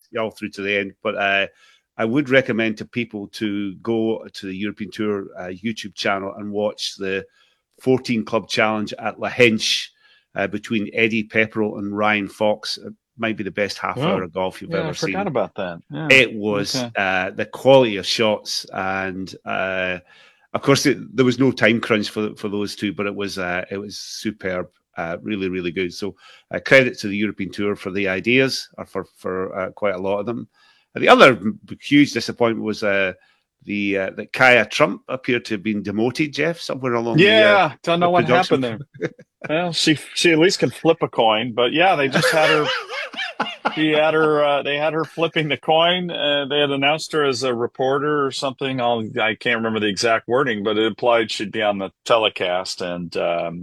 all through to the end. But I would recommend to people to go to the European Tour YouTube channel and watch the 14 Club Challenge at La Henche between Eddie Pepperell and Ryan Fox. It might be the best half hour of golf you've ever I forgot seen. about that. Yeah. It was the quality of shots, and of course there was no time crunch for those two, but it was superb, really, really good. So credit to the European Tour for the ideas, or for quite a lot of them. The other huge disappointment was that Kaya Trump appeared to have been demoted, Jeff, somewhere along don't know what happened there. Well, she at least can flip a coin, but yeah, they just had her. They had her flipping the coin. They had announced her as a reporter or something. I can't remember the exact wording, but it implied she'd be on the telecast. And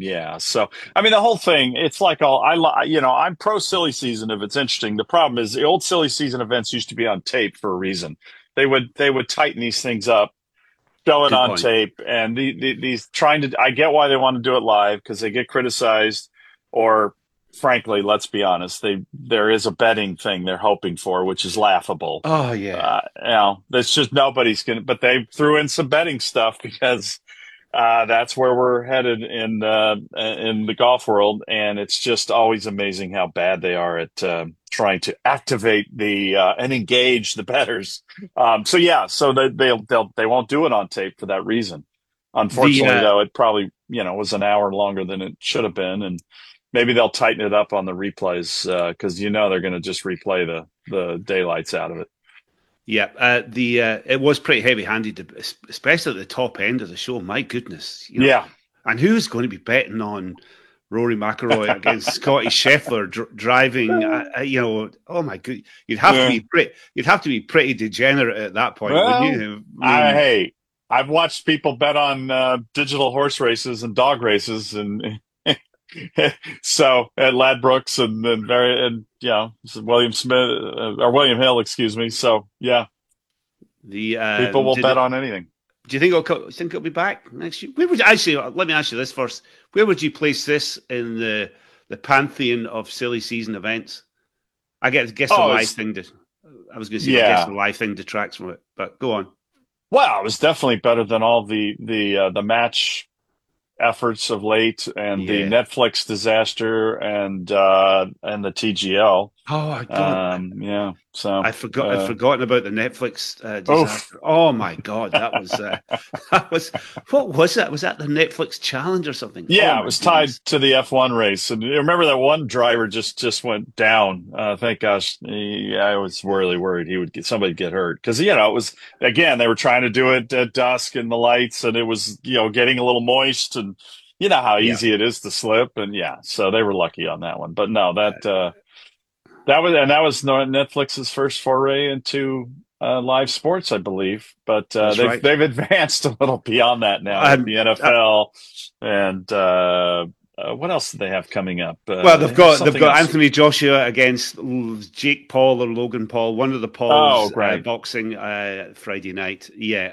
so I mean, the whole thing. It's like I'm pro silly season if it's interesting. The problem is the old silly season events used to be on tape for a reason. They would tighten these things up, show it Good on point. tape, and these trying to. I get why they want to do it live because they get criticized, or frankly, let's be honest, there is a betting thing they're hoping for, which is laughable. Oh yeah, that's just nobody's gonna. But they threw in some betting stuff because that's where we're headed in the golf world, and it's just always amazing how bad they are at trying to activate and engage the bettors. So they won't do it on tape for that reason. Unfortunately, though, it probably was an hour longer than it should have been, and maybe they'll tighten it up on the replays because they're going to just replay the daylights out of it. Yeah, it was pretty heavy-handed, especially at the top end of the show. My goodness, Yeah. And who's going to be betting on Rory McIlroy against Scotty Scheffler driving? Oh my god, you'd have to be pretty degenerate at that point, wouldn't you? Hey, I've watched people bet on digital horse races and dog races and. So at Ladbrokes and William Smith or William Hill, excuse me. So yeah, people will bet on anything. Do you think it'll be back next year? Let me ask you this first: where would you place this in the pantheon of silly season events? I guess the live thing. I was going to say, I guess the live thing detracts from it, but go on. Well, it was definitely better than all the match efforts of late and the Netflix disaster and the TGL. Oh God! So I'd forgotten about the Netflix disaster. Oh my God, that was what was that? Was that the Netflix challenge or something? Yeah, it was tied to the F1 race, and you remember that one driver just went down. Thank gosh, I was really worried somebody get hurt because it was again they were trying to do it at dusk in the lights, and it was getting a little moist, and you know how easy it is to slip, and so they were lucky on that one. But no, that was Netflix's first foray into live sports, I believe. But they've advanced a little beyond that now with the NFL and what else do they have coming up? Well, they've got Anthony Joshua against Jake Paul or Logan Paul, one of the Pauls boxing Friday night. Yeah,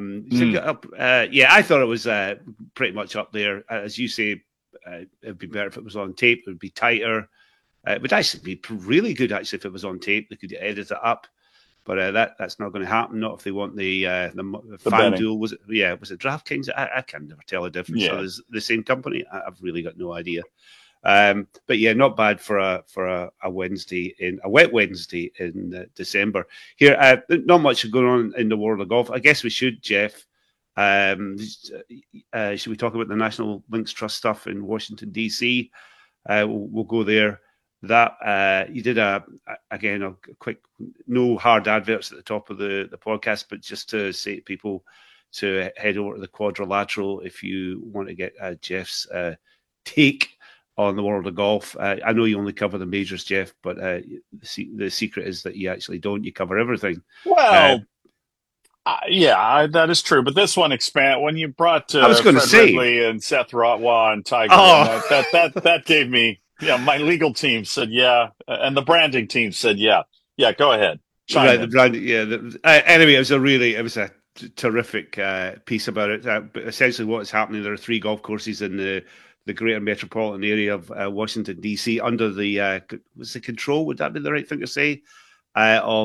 I thought it was pretty much up there. As you say, it'd be better if it was on tape. It would be tighter. It would actually be really good, actually, if it was on tape. They could edit it up, but that's not going to happen. Not if they want the FanDuel. Was it DraftKings? I can never tell the difference. Yeah. So it's the same company. I've really got no idea. But yeah, not bad for a Wednesday a wet Wednesday in December. Here, not much going on in the world of golf. I guess we should, Jeff. Should we talk about the National Links Trust stuff in Washington D.C.? We'll go there. That you did a quick, no hard adverts at the top of the podcast, but just to say to people to head over to the Quadrilateral if you want to get Jeff's take on the world of golf. I know you only cover the majors, Jeff, but the secret is that you actually don't. You cover everything. Well, that is true. But this one when you brought I was going to say Ridley and Seth Rotwa and Tiger, that gave me. Yeah, my legal team said and the branding team said yeah. Go ahead. Right, the branding. Anyway, it was a terrific piece about it. But essentially, what is happening? There are 3 golf courses in the greater metropolitan area of Washington D.C. under the control. Would that be the right thing to say? Of